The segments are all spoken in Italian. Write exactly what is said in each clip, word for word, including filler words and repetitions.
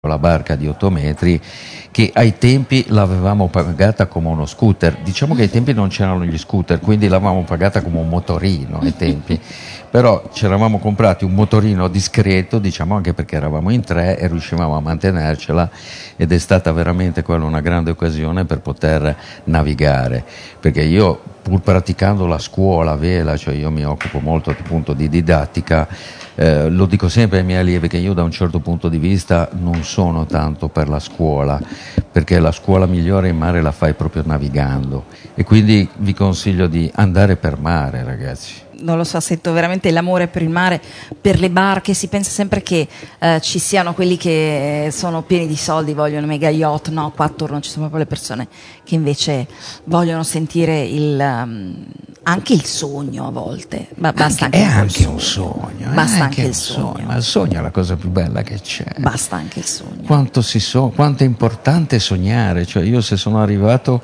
la barca di otto metri che ai tempi l'avevamo pagata come uno scooter. Diciamo che ai tempi non c'erano gli scooter, quindi l'avevamo pagata come un motorino ai tempi, però ci eravamo comprati un motorino discreto, diciamo, anche perché eravamo in tre e riuscivamo a mantenercela, ed è stata veramente quella una grande occasione per poter navigare, perché io, pur praticando la scuola a vela, cioè io mi occupo molto appunto di didattica, eh, lo dico sempre ai miei allievi che io da un certo punto di vista non sono tanto per la scuola, perché la scuola migliore in mare la fai proprio navigando, e quindi vi consiglio di andare per mare, ragazzi. Non lo so, sento veramente l'amore per il mare, per le barche. Si pensa sempre che eh, ci siano quelli che sono pieni di soldi, vogliono mega yacht. No, qua attorno ci sono proprio le persone che invece vogliono sentire il, um, anche il sogno a volte. Ba- basta anche, anche, è anche un sogno. sogno. Basta è anche anche il sogno. sogno. Ma il sogno è la cosa più bella che c'è. Basta anche il sogno. Quanto, si so- quanto è importante sognare. Cioè io se sono arrivato...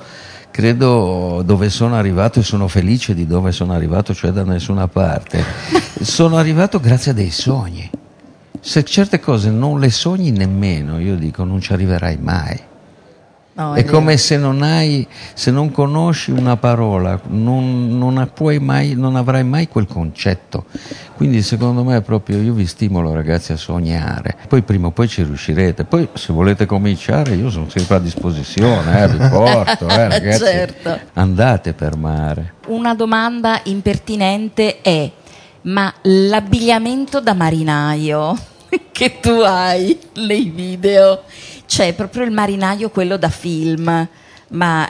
credo dove sono arrivato, e sono felice di dove sono arrivato, cioè da nessuna parte. Sono arrivato grazie a dei sogni. Se certe cose non le sogni nemmeno, io dico, non ci arriverai mai. No, è è come vero. se non hai, se non conosci una parola, non, non puoi mai, non avrai mai quel concetto. Quindi secondo me proprio io vi stimolo, ragazzi, a sognare. Poi prima o poi ci riuscirete. Poi se volete cominciare io sono sempre a disposizione, eh, vi porto, eh, ragazzi. Certo. Andate per mare. Una domanda impertinente è: ma l'abbigliamento da marinaio che tu hai nei video, c'è proprio il marinaio quello da film, ma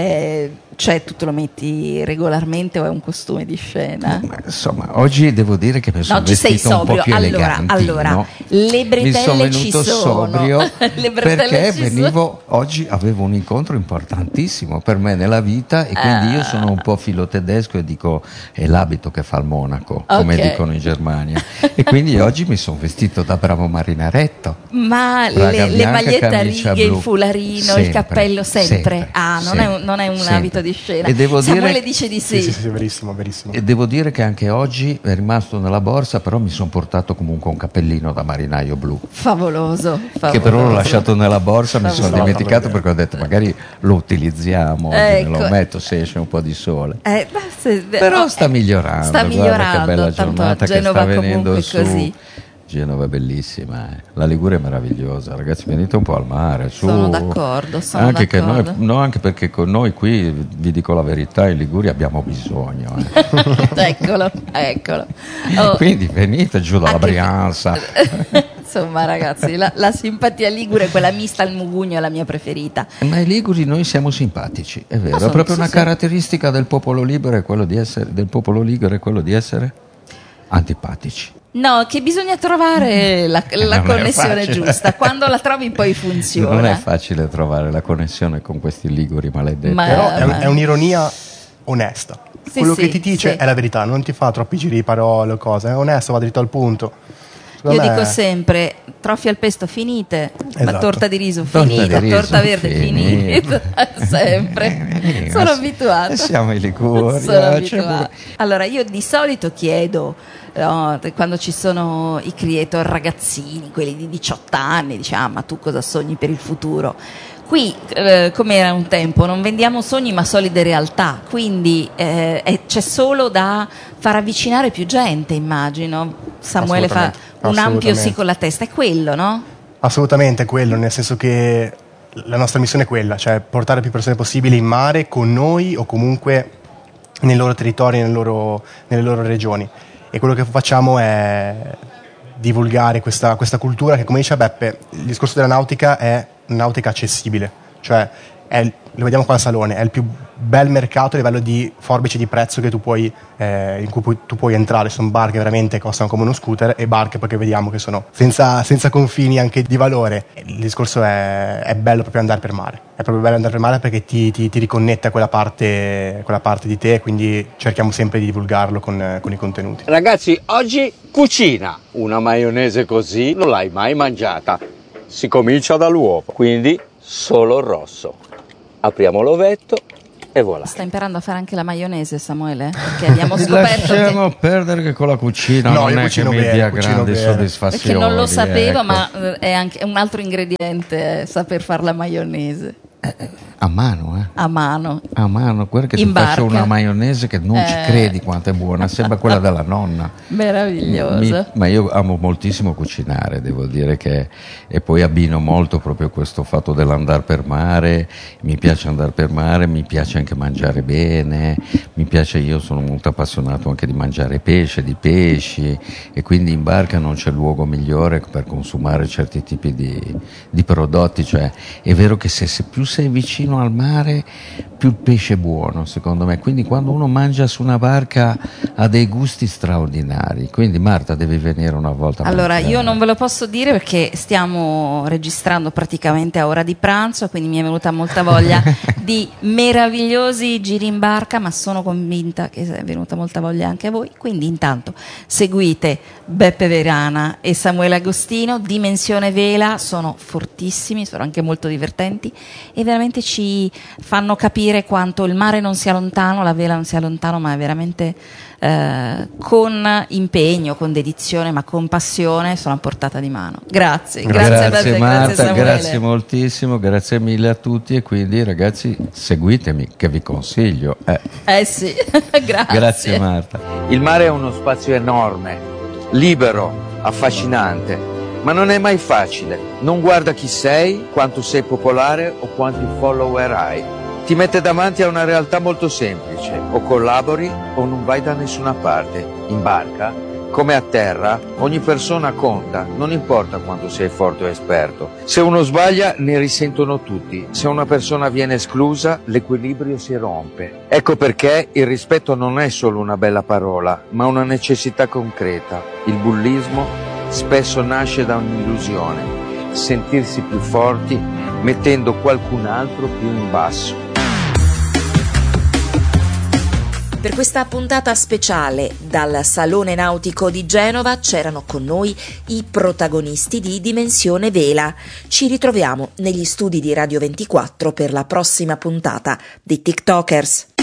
è, cioè tu te lo metti regolarmente o è un costume di scena? Ma, insomma, oggi devo dire che mi sono No, ci sei vestito un sobrio. po' più Allora, elegantino. allora, le Mi sono bretelle ci venuto sono. sobrio Le bretelle perché ci venivo, oggi avevo un incontro importantissimo per me nella vita, e quindi Ah. io sono un po' filo tedesco e dico è l'abito che fa il monaco, come Ok. dicono in Germania, e quindi oggi mi sono vestito da bravo marinaretto. Ma Braga le, le bianca, magliette a camicia righe, blu. il fularino, Sempre, il cappello sempre? sempre, ah, non, sempre, è un, non è un sempre. abito di scena. E devo Samuele dire- dice di Sì, sì. sì, sì, verissimo, verissimo. E devo dire che anche oggi è rimasto nella borsa, però mi sono portato comunque un cappellino da marinaio blu. Favoloso, favoloso. Che però l'ho lasciato nella borsa, mi sono Favoloso. dimenticato perché ho detto magari lo utilizziamo, oggi me Ecco. lo metto se esce un po' di sole. Eh, beh, se- Però oh, sta eh, migliorando, sta guarda migliorando, che bella tanto giornata che Genova sta venendo comunque su. così. Genova è bellissima, eh. La Liguria è meravigliosa, ragazzi, venite un po' al mare, su. Sono d'accordo, sono anche che d'accordo. noi, no, anche perché con noi qui, vi dico la verità, in Liguria abbiamo bisogno. Eh. eccolo, eccolo. Oh, Quindi venite giù dalla anche- Brianza. Insomma, ragazzi, la, la simpatia ligure, quella mista al mugugno, è la mia preferita. Ma i liguri noi siamo simpatici, è vero, Ah, è sono- proprio sì, una sì. caratteristica del popolo libero, è quello di essere, del popolo ligure è quello di essere antipatici. No, che bisogna trovare la, la Non è connessione facile. giusta. Quando la trovi poi funziona. Non è facile trovare la connessione con questi liguri maledetti. Ma- Però è, ma- è un'ironia onesta. Sì, Quello sì, che ti dice sì. è la verità, non ti fa troppi giri di parole o cose, è onesto, va dritto al punto. Io Secondo me- dico sempre: trofie al pesto finite, ma Esatto. torta di riso Torta finita, di riso torta verde finita. finita. Sempre. Eh, Sono ma- abituata. eh, siamo in Liguria. Sono cioè, abituata. Allora, io di solito chiedo, no, quando ci sono i creator ragazzini, quelli di diciotto anni, diciamo, ah, ma tu cosa sogni per il futuro? Qui, eh, come era un tempo, non vendiamo sogni ma solide realtà, quindi eh, è- c'è solo da far avvicinare più gente, immagino. Samuele fa Assolutamente, un ampio assolutamente. sì con la testa, è quello, no? Assolutamente quello, nel senso che la nostra missione è quella, cioè portare più persone possibili in mare con noi o comunque nei loro territori, nelle loro, nelle loro regioni. E quello che facciamo è divulgare questa, questa cultura che, come dice Beppe, il discorso della nautica è nautica accessibile, cioè è, lo vediamo qua al Salone, è il più bel mercato a livello di forbice di prezzo che tu puoi, eh, in cui puoi, tu puoi entrare. Sono barche veramente che costano come uno scooter e barche poi che vediamo che sono senza, senza confini anche di valore. Il discorso è, è bello proprio andare per mare, è proprio bello andare per mare perché ti, ti, ti riconnette a quella parte, quella parte di te, quindi cerchiamo sempre di divulgarlo con, con i contenuti. Ragazzi, oggi cucina. Una maionese così non l'hai mai mangiata. Si comincia dall'uovo, quindi solo il rosso. Apriamo l'ovetto e voilà. Sta imparando a fare anche la maionese, Samuele? Perché abbiamo scoperto Lasciamo che... perdere che con la cucina No, non io è che cucino mi bene, dia cucino grandi bene. soddisfazioni. Perché non lo sapevo, ecco. ma eh, è anche un altro ingrediente, eh, saper fare la maionese. A mano, eh? A mano. A mano, guarda che In ti faccio barca. una maionese che non Eh. ci credi quanto è buona, sembra quella della nonna. Meraviglioso. Mi- ma io amo moltissimo cucinare, devo dire che, e poi abbino molto proprio questo fatto dell'andare per mare, mi piace andare per mare, mi piace anche mangiare bene, mi piace, io sono molto appassionato anche di mangiare pesce, di pesci, e quindi in barca non c'è luogo migliore per consumare certi tipi di, di prodotti, cioè è vero che se, se più sei vicino al mare più il pesce è buono, secondo me, quindi quando uno mangia su una barca ha dei gusti straordinari, quindi Marta devi venire una volta a Allora, mangiare. io non ve lo posso dire perché stiamo registrando praticamente a ora di pranzo, quindi mi è venuta molta voglia di meravigliosi giri in barca, ma sono convinta che è venuta molta voglia anche a voi, quindi intanto seguite Beppe Verana e Samuele Agostino, Dimensione Vela, sono fortissimi, sono anche molto divertenti e veramente ci fanno capire quanto il mare non sia lontano, la vela non sia lontano, ma è veramente eh, con impegno, con dedizione, ma con passione sono a portata di mano. Grazie, grazie, Grazie, Beppe, Marta, grazie Samuele. grazie moltissimo, grazie mille a tutti e quindi ragazzi seguitemi che vi consiglio. Eh. Eh sì, grazie. Grazie Marta. Il mare è uno spazio enorme, libero, affascinante, ma non è mai facile. Non guarda chi sei, quanto sei popolare o quanti follower hai. Ti mette davanti a una realtà molto semplice: o collabori o non vai da nessuna parte. In barca, come a terra, ogni persona conta, non importa quanto sei forte o esperto. Se uno sbaglia, ne risentono tutti. Se una persona viene esclusa, l'equilibrio si rompe. Ecco perché il rispetto non è solo una bella parola, ma una necessità concreta. Il bullismo spesso nasce da un'illusione: sentirsi più forti mettendo qualcun altro più in basso. Per questa puntata speciale dal Salone Nautico di Genova c'erano con noi i protagonisti di Dimensione Vela. Ci ritroviamo negli studi di Radio ventiquattro per la prossima puntata di TikTokers.